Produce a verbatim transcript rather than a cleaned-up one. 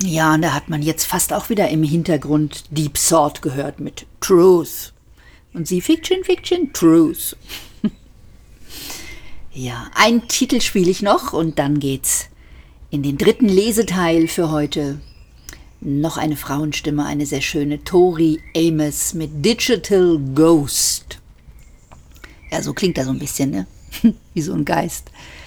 Ja, und da hat man jetzt fast auch wieder im Hintergrund Deep Thought gehört mit Truth. Und sie Fiction, Fiction, Truth. Ja, einen Titel spiele ich noch und dann geht's in den dritten Leseteil für heute. Noch eine Frauenstimme, eine sehr schöne, Tori Amos mit Digital Ghost. Ja, so klingt er so ein bisschen, ne? Wie so ein Geist.